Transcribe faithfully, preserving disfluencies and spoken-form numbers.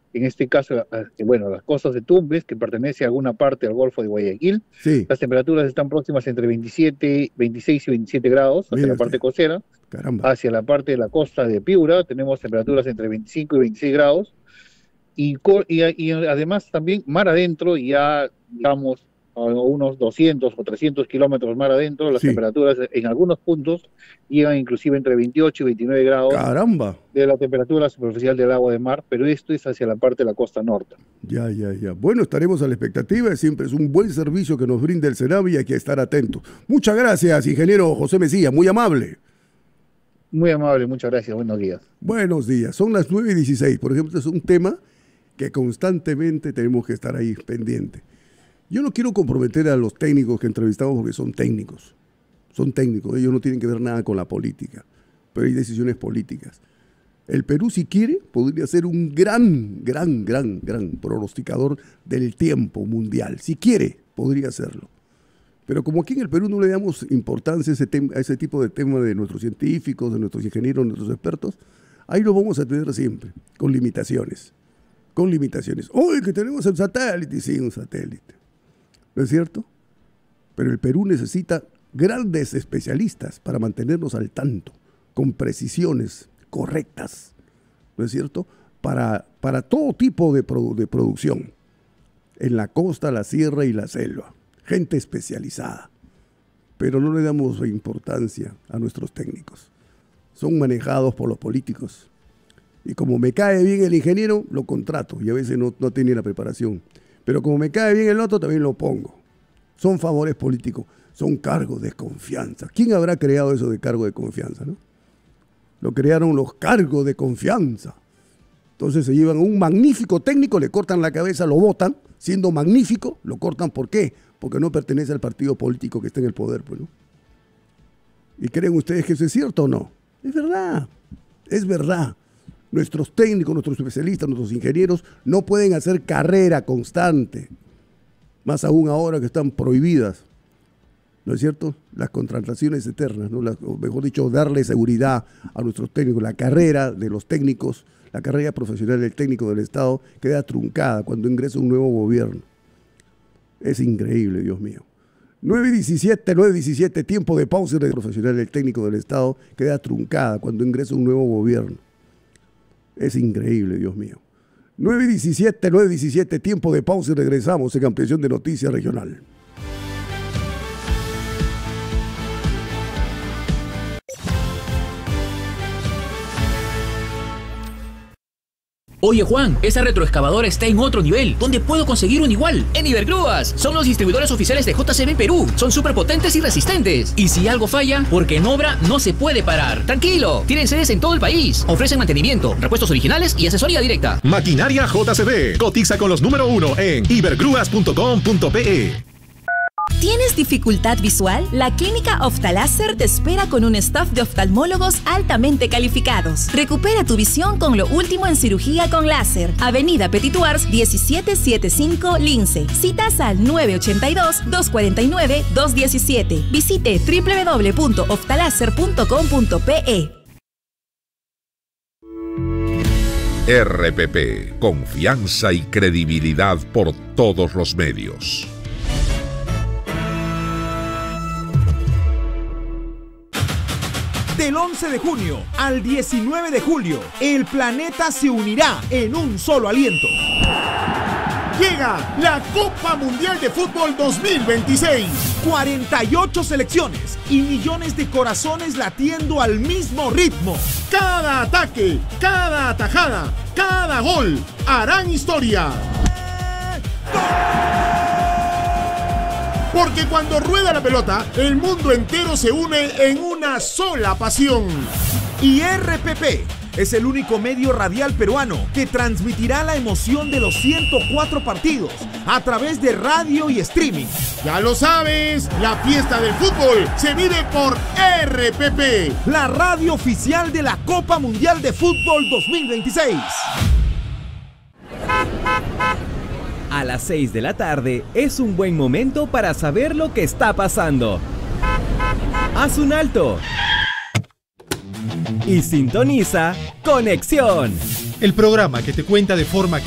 en este caso, eh, bueno, las costas de Tumbes, que pertenece a alguna parte al Golfo de Guayaquil. Sí. Las temperaturas están próximas entre veintisiete, veintiséis y veintisiete grados hacia Mire la parte usted. costera. Caramba. Hacia la parte de la costa de Piura tenemos temperaturas entre veinticinco y veintiséis grados. Y, co- y, y además también mar adentro, ya digamos a unos doscientos o trescientos kilómetros mar adentro, las Sí. temperaturas en algunos puntos llegan inclusive entre veintiocho y veintinueve grados Caramba. de la temperatura superficial del agua de mar, pero esto es hacia la parte de la costa norte. Ya, ya, ya. Bueno, estaremos a la expectativa. Siempre es un buen servicio que nos brinda el Cenavi y hay que estar atentos. Muchas gracias, ingeniero José Mesía. Muy amable. Muy amable, muchas gracias, buenos días. Buenos días. Son las nueve y dieciséis. Por ejemplo, es un tema que constantemente tenemos que estar ahí pendiente. Yo no quiero comprometer a los técnicos que entrevistamos porque son técnicos. Son técnicos. Ellos no tienen que ver nada con la política. Pero hay decisiones políticas. El Perú, si quiere, podría ser un gran, gran, gran, gran pronosticador del tiempo mundial. Si quiere, podría serlo. Pero como aquí en el Perú no le damos importancia a ese, tem- a ese tipo de tema de nuestros científicos, de nuestros ingenieros, de nuestros expertos, ahí lo vamos a tener siempre, con limitaciones. Con limitaciones. Hoy que tenemos el satélite, sí, un satélite. ¿No es cierto? Pero el Perú necesita grandes especialistas para mantenernos al tanto, con precisiones correctas, ¿no es cierto? Para, para todo tipo de, produ- de producción, en la costa, la sierra y la selva. Gente especializada. Pero no le damos importancia a nuestros técnicos. Son manejados por los políticos. Y como me cae bien el ingeniero, lo contrato. Y a veces no, no tiene la preparación. Pero como me cae bien el otro, también lo pongo. Son favores políticos. Son cargos de confianza. ¿Quién habrá creado eso de cargo de confianza, no? Lo crearon los cargos de confianza. Entonces se llevan a un magnífico técnico, le cortan la cabeza, lo botan. Siendo magnífico, lo cortan. ¿Por qué? Porque no pertenece al partido político que está en el poder, pues, ¿no? ¿Y creen ustedes que eso es cierto o no? Es verdad. Es verdad. Nuestros técnicos, nuestros especialistas, nuestros ingenieros no pueden hacer carrera constante. Más aún ahora que están prohibidas, ¿no es cierto? Las contrataciones eternas, ¿no? Las, o mejor dicho, darle seguridad a nuestros técnicos. La carrera de los técnicos, la carrera profesional del técnico del Estado queda truncada cuando ingresa un nuevo gobierno. Es increíble, Dios mío. nueve diecisiete, nueve diecisiete, tiempo de pausa y de profesional del técnico del Estado queda truncada cuando ingresa un nuevo gobierno. Es increíble, Dios mío. nueve diecisiete, nueve diecisiete, tiempo de pausa y regresamos en Ampliación de Noticias Regional. Oye Juan, esa retroexcavadora está en otro nivel. ¿Dónde puedo conseguir un igual? En Ibergrúas. Son los distribuidores oficiales de J C B Perú. Son súper potentes y resistentes. Y si algo falla, porque en obra no se puede parar. Tranquilo, tienen sedes en todo el país. Ofrecen mantenimiento, repuestos originales y asesoría directa. Maquinaria J C B. Cotiza con los número uno en ibergrúas punto com punto pe. ¿Tienes dificultad visual? La Clínica Oftaláser te espera con un staff de oftalmólogos altamente calificados. Recupera tu visión con lo último en cirugía con láser. Avenida Petituars diecisiete setenta y cinco, Lince. Citas al nueve ochenta y dos, doscientos cuarenta y nueve, doscientos diecisiete. Visite doble u doble u doble u punto oftaláser punto com punto pe. R P P, confianza y credibilidad por todos los medios. Del once de junio al diecinueve de julio, el planeta se unirá en un solo aliento. Llega la Copa Mundial de Fútbol dos mil veintiséis. cuarenta y ocho selecciones y millones de corazones latiendo al mismo ritmo. Cada ataque, cada atajada, cada gol harán historia. Porque cuando rueda la pelota, el mundo entero se une en una sola pasión. Y R P P es el único medio radial peruano que transmitirá la emoción de los ciento cuatro partidos a través de radio y streaming. Ya lo sabes, la fiesta del fútbol se vive por R P P, la radio oficial de la Copa Mundial de Fútbol dos mil veintiséis. A las seis de la tarde es un buen momento para saber lo que está pasando. Haz un alto y sintoniza Conexión, el programa que te cuenta de forma